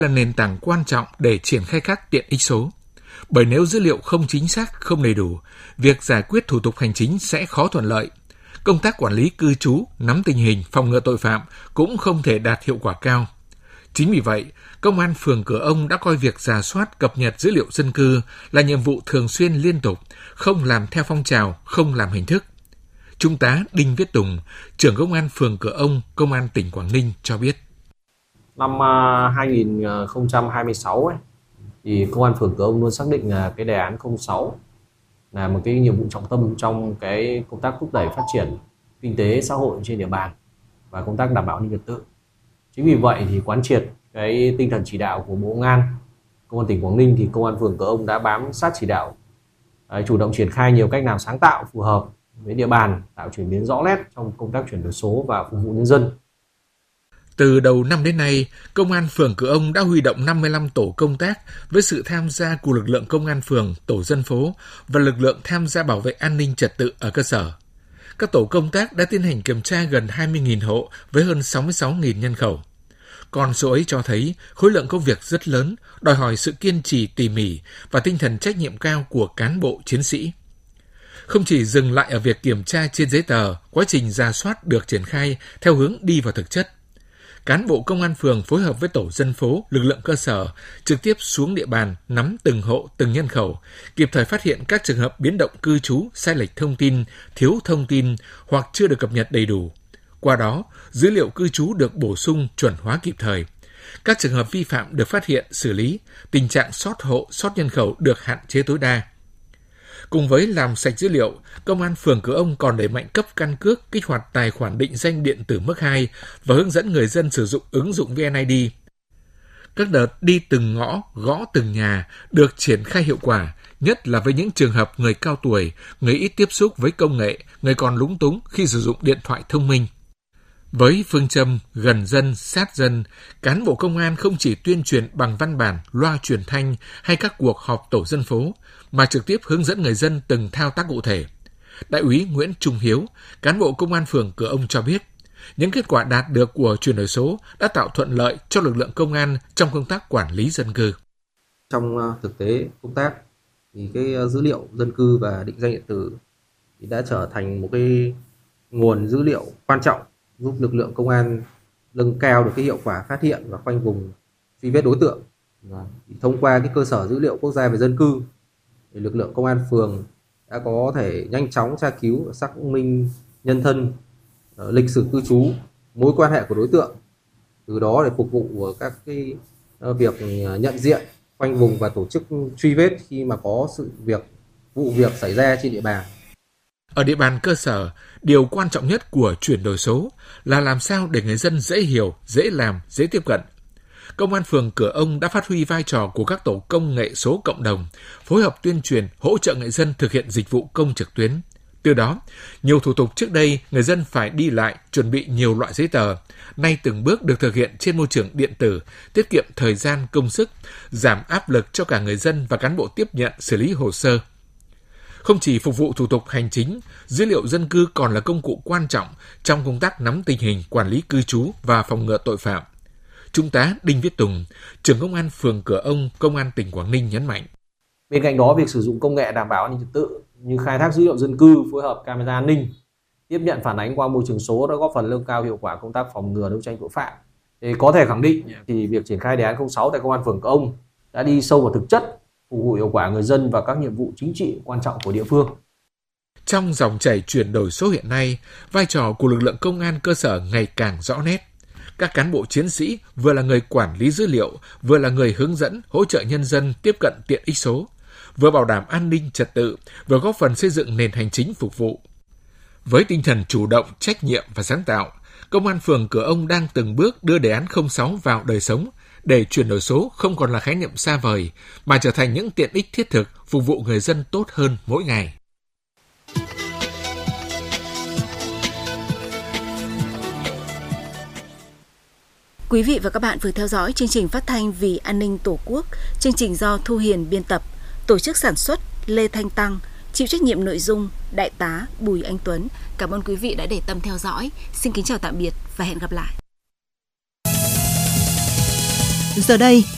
là nền tảng quan trọng để triển khai các tiện ích số. Bởi nếu dữ liệu không chính xác, không đầy đủ, việc giải quyết thủ tục hành chính sẽ khó thuận lợi. Công tác quản lý cư trú, nắm tình hình, phòng ngừa tội phạm cũng không thể đạt hiệu quả cao. Chính vì vậy, Công an phường Cửa Ông đã coi việc rà soát cập nhật dữ liệu dân cư là nhiệm vụ thường xuyên liên tục, không làm theo phong trào, không làm hình thức. Trung tá Đinh Viết Tùng, trưởng Công an phường Cửa Ông, Công an tỉnh Quảng Ninh cho biết. Năm 2026 thì Công an phường Cửa Ông luôn xác định là cái đề án 06 là một cái nhiệm vụ trọng tâm trong cái công tác thúc đẩy phát triển kinh tế xã hội trên địa bàn và công tác đảm bảo an ninh trật tự. Chính vì vậy thì quán triệt cái tinh thần chỉ đạo của Bộ Công an, Công an tỉnh Quảng Ninh thì Công an phường Cửa Ông đã bám sát chỉ đạo, chủ động triển khai nhiều cách làm sáng tạo phù hợp với địa bàn, tạo chuyển biến rõ nét trong công tác chuyển đổi số và phục vụ nhân dân. Từ đầu năm đến nay, Công an phường Cửa Ông đã huy động 55 tổ công tác với sự tham gia của lực lượng công an phường, tổ dân phố và lực lượng tham gia bảo vệ an ninh trật tự ở cơ sở. Các tổ công tác đã tiến hành kiểm tra gần 20.000 hộ với hơn 66.000 nhân khẩu. Con số ấy cho thấy khối lượng công việc rất lớn, đòi hỏi sự kiên trì tỉ mỉ và tinh thần trách nhiệm cao của cán bộ chiến sĩ. Không chỉ dừng lại ở việc kiểm tra trên giấy tờ, quá trình rà soát được triển khai theo hướng đi vào thực chất. Cán bộ công an phường phối hợp với tổ dân phố, lực lượng cơ sở trực tiếp xuống địa bàn nắm từng hộ, từng nhân khẩu, kịp thời phát hiện các trường hợp biến động cư trú, sai lệch thông tin, thiếu thông tin hoặc chưa được cập nhật đầy đủ. Qua đó, dữ liệu cư trú được bổ sung, chuẩn hóa kịp thời. Các trường hợp vi phạm được phát hiện, xử lý, tình trạng sót hộ, sót nhân khẩu được hạn chế tối đa. Cùng với làm sạch dữ liệu, Công an phường Cửa Ông còn đẩy mạnh cấp căn cước, kích hoạt tài khoản định danh điện tử mức 2 và hướng dẫn người dân sử dụng ứng dụng VNID. Các đợt đi từng ngõ, gõ từng nhà được triển khai hiệu quả, nhất là với những trường hợp người cao tuổi, người ít tiếp xúc với công nghệ, người còn lúng túng khi sử dụng điện thoại thông minh. Với phương châm gần dân, sát dân, cán bộ công an không chỉ tuyên truyền bằng văn bản, loa truyền thanh hay các cuộc họp tổ dân phố, mà trực tiếp hướng dẫn người dân từng thao tác cụ thể. Đại úy Nguyễn Trung Hiếu, cán bộ công an phường Cửa Ông cho biết, những kết quả đạt được của chuyển đổi số đã tạo thuận lợi cho lực lượng công an trong công tác quản lý dân cư. Trong thực tế công tác, thì cái dữ liệu dân cư và định danh điện tử thì đã trở thành một cái nguồn dữ liệu quan trọng giúp lực lượng công an nâng cao được cái hiệu quả phát hiện và khoanh vùng truy vết đối tượng. Thông qua cái cơ sở dữ liệu quốc gia về dân cư, thì lực lượng công an phường đã có thể nhanh chóng tra cứu, xác minh nhân thân, lịch sử cư trú, mối quan hệ của đối tượng, từ đó để phục vụ các cái việc nhận diện, khoanh vùng và tổ chức truy vết khi mà có vụ việc xảy ra trên địa bàn. Ở địa bàn cơ sở, điều quan trọng nhất của chuyển đổi số là làm sao để người dân dễ hiểu, dễ làm, dễ tiếp cận. Công an phường Cửa Ông đã phát huy vai trò của các tổ công nghệ số cộng đồng, phối hợp tuyên truyền, hỗ trợ người dân thực hiện dịch vụ công trực tuyến. Từ đó, nhiều thủ tục trước đây người dân phải đi lại, chuẩn bị nhiều loại giấy tờ, nay từng bước được thực hiện trên môi trường điện tử, tiết kiệm thời gian, công sức, giảm áp lực cho cả người dân và cán bộ tiếp nhận xử lý hồ sơ. Không chỉ phục vụ thủ tục hành chính, dữ liệu dân cư còn là công cụ quan trọng trong công tác nắm tình hình, quản lý cư trú và phòng ngừa tội phạm. Trung tá Đinh Viết Tùng, trưởng Công an phường Cửa Ông, Công an tỉnh Quảng Ninh nhấn mạnh. Bên cạnh đó, việc sử dụng công nghệ đảm bảo an ninh trật tự như khai thác dữ liệu dân cư, phối hợp camera an ninh, tiếp nhận phản ánh qua môi trường số đã góp phần nâng cao hiệu quả công tác phòng ngừa đấu tranh tội phạm. Thì có thể khẳng định thì việc triển khai đề án 06 tại Công an phường Cửa Ông đã đi sâu vào thực chất, phục vụ hiệu quả người dân và các nhiệm vụ chính trị quan trọng của địa phương. Trong dòng chảy chuyển đổi số hiện nay, vai trò của lực lượng công an cơ sở ngày càng rõ nét. Các cán bộ chiến sĩ vừa là người quản lý dữ liệu, vừa là người hướng dẫn, hỗ trợ nhân dân tiếp cận tiện ích số, vừa bảo đảm an ninh trật tự, vừa góp phần xây dựng nền hành chính phục vụ. Với tinh thần chủ động, trách nhiệm và sáng tạo, Công an phường Cửa Ông đang từng bước đưa đề án 06 vào đời sống, để chuyển đổi số không còn là khái niệm xa vời, mà trở thành những tiện ích thiết thực phục vụ người dân tốt hơn mỗi ngày. Quý vị và các bạn vừa theo dõi chương trình phát thanh Vì An ninh Tổ quốc, chương trình do Thu Hiền biên tập, tổ chức sản xuất Lê Thanh Tăng, chịu trách nhiệm nội dung Đại tá Bùi Anh Tuấn. Cảm ơn quý vị đã để tâm theo dõi. Xin kính chào tạm biệt và hẹn gặp lại. Giờ đây,